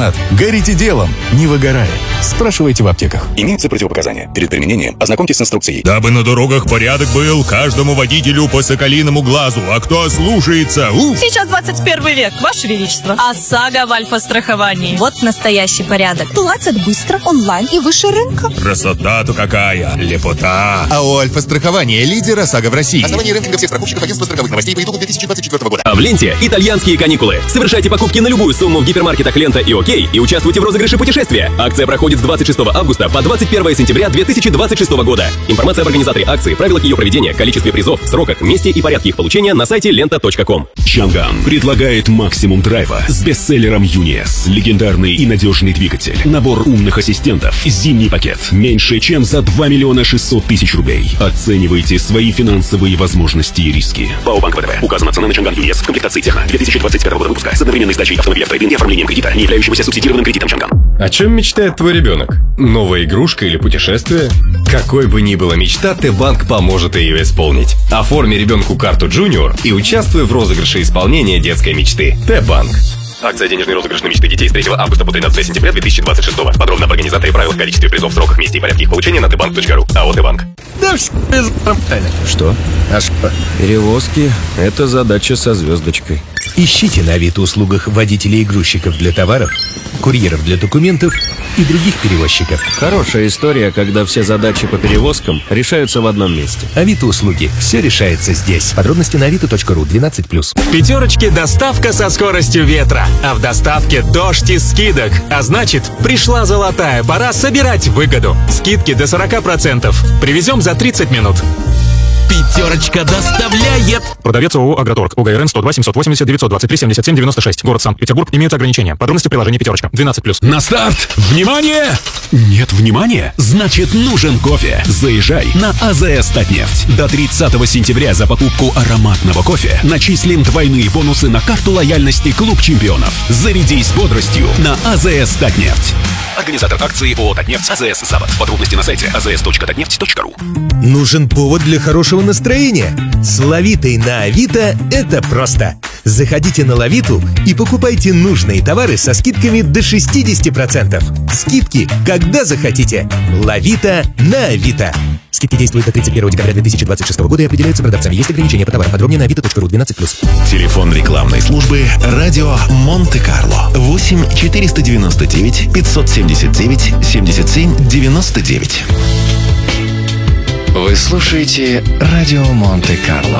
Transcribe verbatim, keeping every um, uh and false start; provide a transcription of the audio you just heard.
бикарбонат. Горите делом, не выгорая. Спрашивайте в аптеках. Имеются противопоказания. Перед применением ознакомьтесь с инструкцией. Дабы на дорогах порядок был, каждому водителю по соколиному глазу. А кто ослушается? Уф! Сейчас двадцать первый век, Ваше Величество. ОСАГО в альфа-страховании. Вот настоящий порядок. Платят быстро, онлайн и выше рынка. Красота-то какая! Лепота! А у Альфа-страхования лидер ОСАГО в России. Основание рейтинга всех страховщиков агентства страховых новостей по итогу две тысячи двадцать четвёртого года. А в ленте итальянские каникулы. Совершайте покупки на любую сумму в гипермаркетах «Лента» и «Окей» и участвуйте в розыгрыше путешествия. Акция проходит с двадцать шестого августа по двадцать первое сентября две тысячи двадцать шестого года. Информация об организаторе акции, правилах ее проведения, количестве призов, сроках, месте и порядке их получения на сайте лента точка ком. Чанган предлагает максимум драйва с бестселлером Юниес. Легендарный и надежный двигатель. Набор умных ассистентов. Зимний пакет. Меньше чем за два миллиона шестьсот тысяч рублей. Оценивайте свои финансовые возможности и риски. ПАО Банк ВТБ. Указана цена на Чанган Юниес в комплектации Техно две тысячи двадцать пятого года выпуска с одновременной сдачей автомобиля в трейд-ин и оформлением кредита, не являющегося субсидированным кредитом Чанган. О чем мечтает твой ребенок? Новая игрушка или путешествие? Какой бы ни была мечта, Т-Банк поможет ее исполнить. Оформи ребенку карту Junior и участвуй в розыгрыше исполнения детской мечты. Т-Банк. Акция «Денежный розыгрыш на мечты детей» с третьего августа по тринадцатое сентября две тысячи двадцать шестого. Подробно об организаторе и правилах, количестве призов, сроках, месте и порядке их получения на тэ банк точка ру. АО «Т-Банк». Да что? А что? Перевозки – это задача со звездочкой. Ищите на Авито-услугах водителей и грузчиков для товаров, курьеров для документов и других перевозчиков. Хорошая история, когда все задачи по перевозкам решаются в одном месте. Авито-услуги. Все решается здесь. Подробности на авито точка ру. двенадцать плюс. В пятерочке доставка со скоростью ветра, а в доставке дождь из скидок. А значит, пришла золотая пора собирать выгоду. Скидки до сорока процентов. Привезем за тридцать минут. Пятерочка доставляет. Продавец ООО «Агроторг». УГРН сто два семьсот восемьдесят девятьсот двадцать три семьдесят семь девяносто шесть. Город Санкт-Петербург. Имеются ограничения. Подробности в приложении «Пятерочка». двенадцать плюс. На старт! Внимание! Нет внимания? Значит, нужен кофе. Заезжай на АЗС «Татнефть». До тридцатого сентября за покупку ароматного кофе начислим двойные бонусы на карту лояльности «Клуб чемпионов». Зарядись бодростью на АЗС «Татнефть». Организатор акции ООО «Татнефть» АЗС «Запад». Подробности на сайте а зэ эс точка татнефть точка ру. Нужен повод для хорошего настроения? С Лавитой на Авито это просто. Заходите на Лавиту и покупайте нужные товары со скидками до шестидесяти процентов. Скидки, когда захотите. Лавита на Авито. Скидки действуют до тридцать первого декабря две тысячи двадцать шестого года и определяются продавцами. Есть ограничения по товарам. Подробнее на авито точка ру. двенадцать плюс. Телефон рекламной службы «Радио Монте-Карло». восемь четыреста девяносто девять пятьсот семьдесят девять семьдесят семь девяносто девять. Вы слушаете «Радио Монте-Карло».